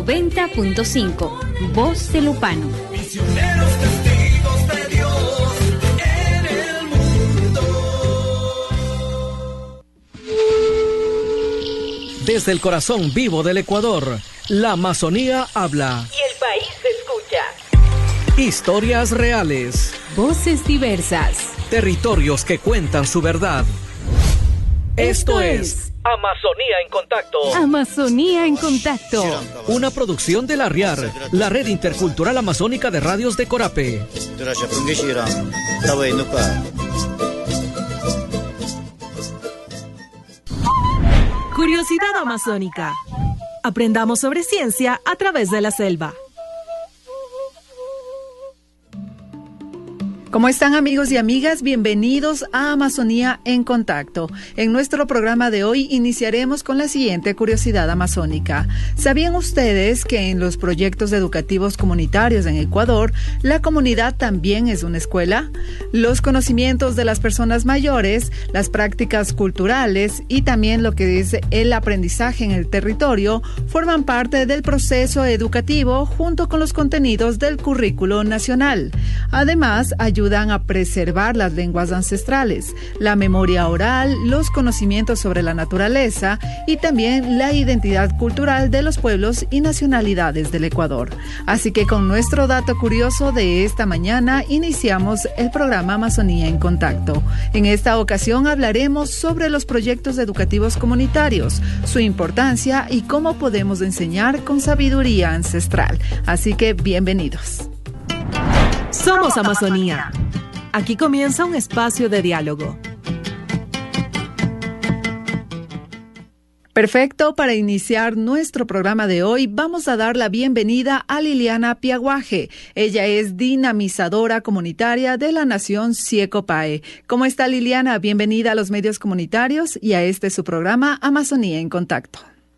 90.5, Voz de Lupano. Misioneros testigos de Dios en el mundo. Desde el corazón vivo del Ecuador, la Amazonía habla. Y el país se escucha. Historias reales. Voces diversas. Territorios que cuentan su verdad. Esto es Amazonía en Contacto. Amazonía en Contacto. Una producción de la RIAR, la Red Intercultural Amazónica de Radios de Corape. Curiosidad amazónica. Aprendamos sobre ciencia a través de la selva. ¿Cómo están, amigos y amigas? Bienvenidos a Amazonía en Contacto. En nuestro programa de hoy iniciaremos con la siguiente curiosidad amazónica. ¿Sabían ustedes que en los proyectos educativos comunitarios en Ecuador, la comunidad también es una escuela? Los conocimientos de las personas mayores, las prácticas culturales y también lo que es el aprendizaje en el territorio forman parte del proceso educativo junto con los contenidos del currículo nacional. Además, ayudan a preservar las lenguas ancestrales, la memoria oral, los conocimientos sobre la naturaleza y también la identidad cultural de los pueblos y nacionalidades del Ecuador. Así que con nuestro dato curioso de esta mañana iniciamos el programa Amazonía en Contacto. En esta ocasión hablaremos sobre los proyectos educativos comunitarios, su importancia y cómo podemos enseñar con sabiduría ancestral. Así que bienvenidos. Somos Amazonía. Aquí comienza un espacio de diálogo. Perfecto, para iniciar nuestro programa de hoy vamos a dar la bienvenida a Liliana Piaguaje. Ella es dinamizadora comunitaria de la Nación Siecopae. ¿Cómo está, Liliana? Bienvenida a los medios comunitarios y a su programa Amazonía en Contacto.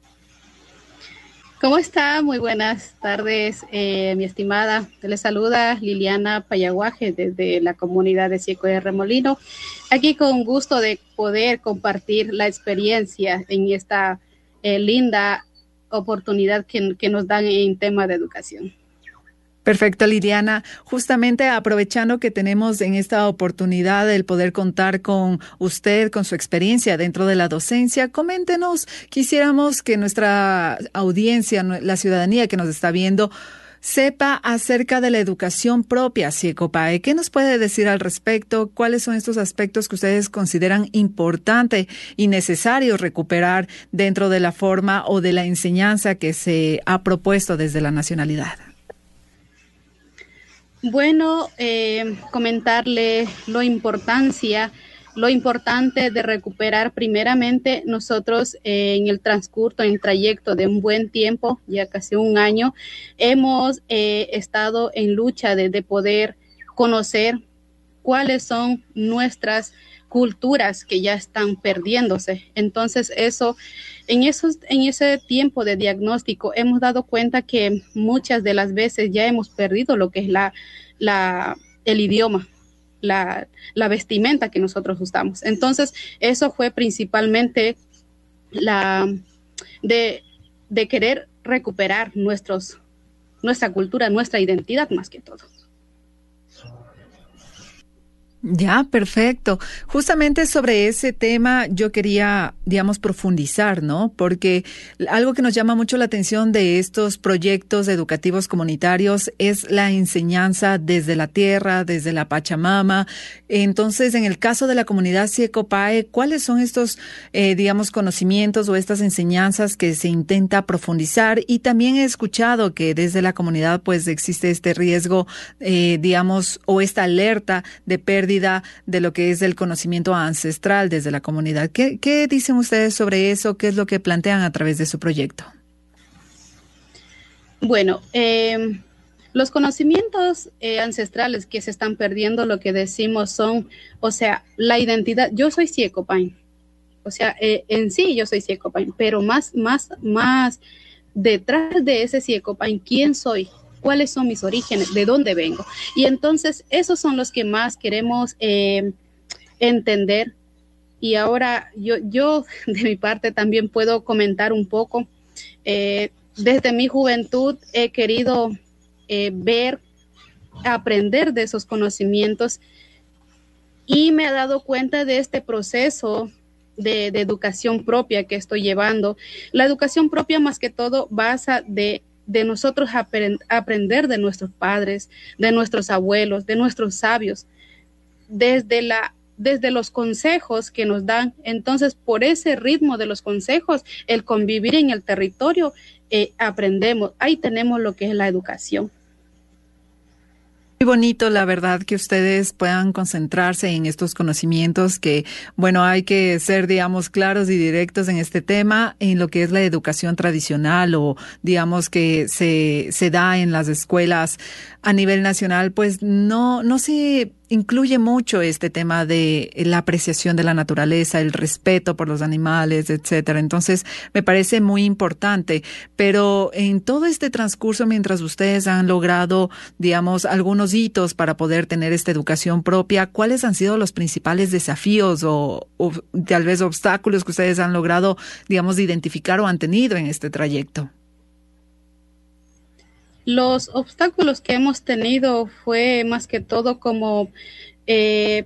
¿Cómo está? Muy buenas tardes, mi estimada. Les saluda Liliana Piaguaje desde la comunidad de Sieco de Remolino. Aquí con gusto de poder compartir la experiencia en esta linda oportunidad que nos dan en tema de educación. Perfecto, Liliana. Justamente aprovechando que tenemos en esta oportunidad el poder contar con usted, con su experiencia dentro de la docencia, coméntenos, quisiéramos que nuestra audiencia, la ciudadanía que nos está viendo, sepa acerca de la educación propia Siecopae. ¿Qué nos puede decir al respecto? ¿Cuáles son estos aspectos que ustedes consideran importante y necesario recuperar dentro de la forma o de la enseñanza que se ha propuesto desde la nacionalidad? Bueno, comentarle lo importante de recuperar primeramente nosotros en el transcurso, en el trayecto de un buen tiempo, ya casi un año, hemos estado en lucha de poder conocer cuáles son nuestras culturas que ya están perdiéndose. Entonces en ese tiempo de diagnóstico hemos dado cuenta que muchas de las veces ya hemos perdido lo que es el idioma, la vestimenta que nosotros usamos. Entonces eso fue principalmente de querer recuperar nuestra cultura, nuestra identidad más que todo. Ya, perfecto. Justamente sobre ese tema yo quería, profundizar, ¿no? Porque algo que nos llama mucho la atención de estos proyectos educativos comunitarios es la enseñanza desde la tierra, desde la Pachamama. Entonces, en el caso de la comunidad Siecopae, ¿cuáles son estos, conocimientos o estas enseñanzas que se intenta profundizar? Y también he escuchado que desde la comunidad, pues, existe este riesgo, o esta alerta de pérdida de lo que es el conocimiento ancestral desde la comunidad. ¿Qué dicen ustedes sobre eso? ¿Qué es lo que plantean a través de su proyecto? Bueno, los conocimientos ancestrales que se están perdiendo, lo que decimos son, la identidad. Yo soy Siecopae, en sí yo soy Siecopae, pero más detrás de ese Siecopae, ¿quién soy? ¿Cuáles son mis orígenes? ¿De dónde vengo? Y entonces esos son los que más queremos entender. Y ahora yo de mi parte también puedo comentar un poco Desde mi juventud he querido ver, aprender de esos conocimientos y me he dado cuenta de este proceso de educación propia que estoy llevando. La educación propia más que todo basa de nosotros aprender de nuestros padres, de nuestros abuelos, de nuestros sabios, desde los consejos que nos dan. Entonces, por ese ritmo de los consejos, el convivir en el territorio, aprendemos. Ahí tenemos lo que es la educación. Muy bonito, la verdad, que ustedes puedan concentrarse en estos conocimientos que, bueno, hay que ser, digamos, claros y directos en este tema, en lo que es la educación tradicional o, digamos, que se da en las escuelas a nivel nacional, pues no se incluye mucho este tema de la apreciación de la naturaleza, el respeto por los animales, etcétera. Entonces, me parece muy importante. Pero en todo este transcurso, mientras ustedes han logrado, digamos, algunos hitos para poder tener esta educación propia, ¿cuáles han sido los principales desafíos o tal vez obstáculos que ustedes han logrado, digamos, identificar o han tenido en este trayecto? Los obstáculos que hemos tenido fue más que todo como de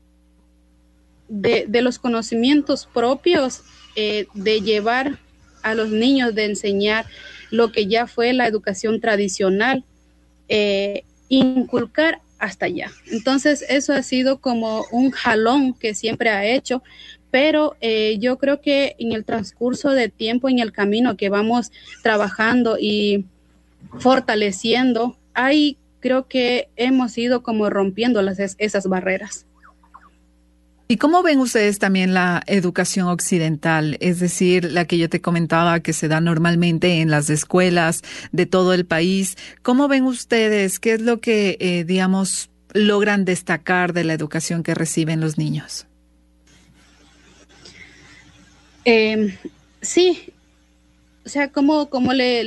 los conocimientos propios, de llevar a los niños, de enseñar lo que ya fue la educación tradicional, inculcar hasta allá. Entonces eso ha sido como un jalón que siempre ha hecho, pero yo creo que en el transcurso de tiempo, en el camino que vamos trabajando y fortaleciendo, ahí creo que hemos ido como rompiendo esas barreras. ¿Y cómo ven ustedes también la educación occidental? Es decir, la que yo te comentaba que se da normalmente en las escuelas de todo el país. ¿Cómo ven ustedes? ¿Qué es lo que, digamos, logran destacar de la educación que reciben los niños? Sí, o sea, como le